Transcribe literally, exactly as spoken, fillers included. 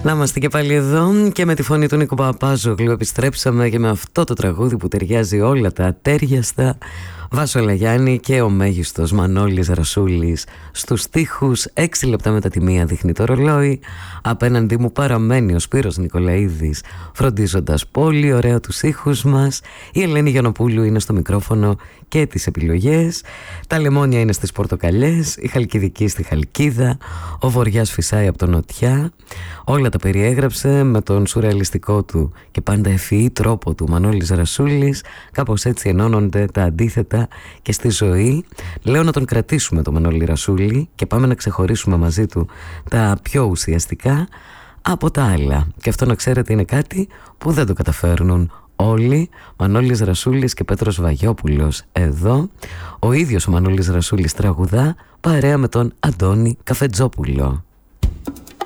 Να είμαστε και πάλι εδώ και με τη φωνή του Νίκου Παπάζογλου επιστρέψαμε και με αυτό το τραγούδι που ταιριάζει όλα τα ατέριαστα. Βάσο Λαγιάννη και ο μέγιστος Μανώλης Ρασούλης στους στίχους. Έξι λεπτά μετά τη μία δείχνει το ρολόι. Απέναντί μου παραμένει ο Σπύρος Νικολαίδης φροντίζοντας πολύ ωραία τους ήχους μας. Η Ελένη Γιαννοπούλου είναι στο μικρόφωνο και τις επιλογές. Τα λεμόνια είναι στις πορτοκαλιές, η Χαλκιδική στη Χαλκίδα, ο Βοριάς φυσάει από τον Νοτιά. Όλα τα περιέγραψε με τον σουρεαλιστικό του και πάντα ευφυή τρόπο του Μανώλης Ρασούλης. Κάπως έτσι ενώνονται τα αντίθετα και στη ζωή. Λέω να τον κρατήσουμε τον Μανώλη Ρασούλη και πάμε να ξεχωρίσουμε μαζί του τα πιο ουσιαστικά από τα άλλα. Και αυτό να ξέρετε είναι κάτι που δεν το καταφέρνουν όλοι. Μανώλης Ρασούλης και Πέτρος Βαγιόπουλος εδώ. Ο ίδιος ο Μανώλης Ρασούλης τραγουδά παρέα με τον Αντώνη Καφετζόπουλο.